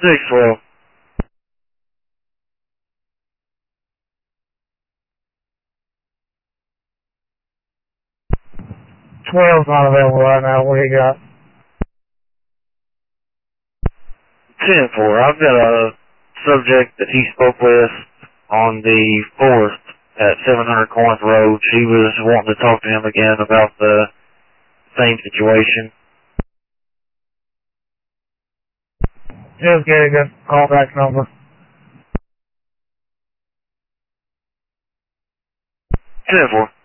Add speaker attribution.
Speaker 1: 612.
Speaker 2: 12's not available right now. What do you got?
Speaker 1: 10-4. I've got a subject that he spoke with on the 4th at 700 Corinth Road. She was wanting to talk to him again about the same situation.
Speaker 2: Just get a good callback number.
Speaker 1: 10-4.